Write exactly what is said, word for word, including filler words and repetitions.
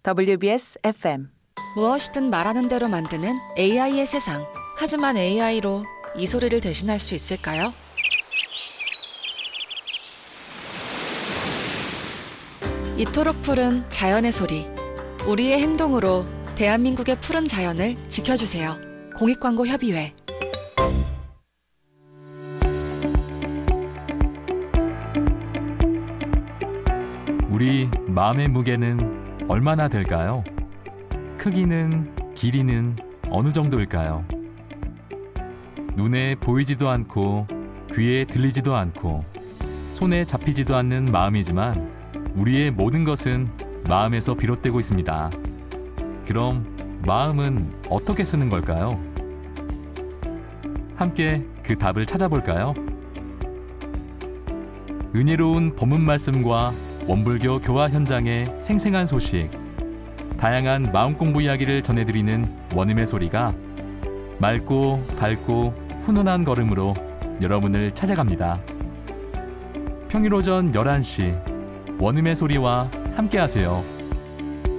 더블유비에스 에프엠. 무엇이든 말하는 대로 만드는 에이아이의 세상. 하지만 에이아이로 이 소리를 대신할 수 있을까요? 이토록 푸른 자연의 소리. 우리의 행동으로 대한민국의 푸른 자연을 지켜주세요. 공익광고협의회. 우리 마음의 무게는 얼마나 될까요? 크기는, 길이는 어느 정도일까요? 눈에 보이지도 않고 귀에 들리지도 않고 손에 잡히지도 않는 마음이지만 우리의 모든 것은 마음에서 비롯되고 있습니다. 그럼 마음은 어떻게 쓰는 걸까요? 함께 그 답을 찾아볼까요? 은혜로운 본문 말씀과 원불교 교화 현장의 생생한 소식, 다양한 마음 공부 이야기를 전해드리는 원음의 소리가 맑고 밝고 훈훈한 걸음으로 여러분을 찾아갑니다. 평일 오전 열한 시 원음의 소리와 함께하세요.